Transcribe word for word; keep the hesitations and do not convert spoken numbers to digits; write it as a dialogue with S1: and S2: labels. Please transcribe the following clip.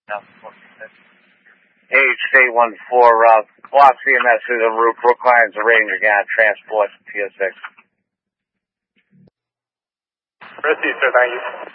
S1: H eight one four, uh, Block C M S is en route, Brookline's arranging uh, transport T S six.
S2: Proceed, sir, thank you.